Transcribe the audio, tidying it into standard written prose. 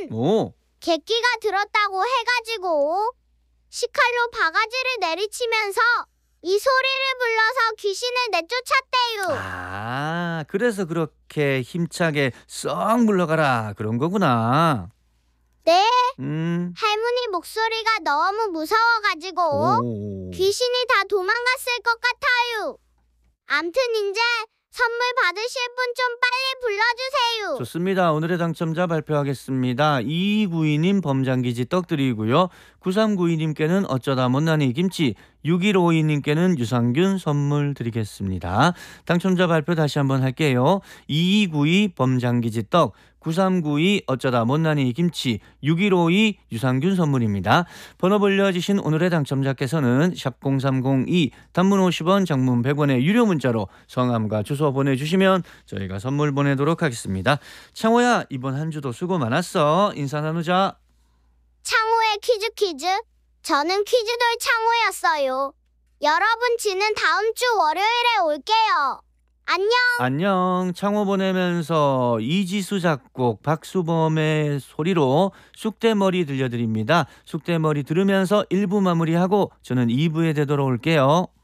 오, 객기가 들었다고 해가지고 식칼로 바가지를 내리치면서 이 소리를 불러서 귀신을 내쫓았대요. 아, 그래서 그렇게 힘차게 썩 물러가라 그런 거구나. 네, 음, 할머니 목소리가 너무 무서워가지고 오, 귀신이 다 도망갔을 것 같아요. 암튼 이제 선물 받으실 분 좀 빨리 불러주세요. 좋습니다. 오늘의 당첨자 발표하겠습니다. 2292님 범장기지 떡 드리고요. 9392님께는 어쩌다 못난이 김치, 6152님께는 유산균 선물 드리겠습니다. 당첨자 발표 다시 한번 할게요. 2292 범장기지 떡, 9392 어쩌다 못난이 김치, 6152 유산균 선물입니다. 번호 불려주신 오늘의 당첨자께서는 샵0302 단문 50원 장문 100원의 유료 문자로 성함과 주소 보내주시면 저희가 선물 보내도록 하겠습니다. 창호야, 이번 한 주도 수고 많았어. 인사 나누자. 창호의 퀴즈. 저는 퀴즈돌 창호였어요. 여러분 지는 다음 주 월요일에 올게요. 안녕. 안녕. 창호 보내면서 이지수 작곡 박수범의 소리로 쑥대머리 들려드립니다. 쑥대머리 들으면서 1부 마무리하고 저는 2부에 되돌아올게요.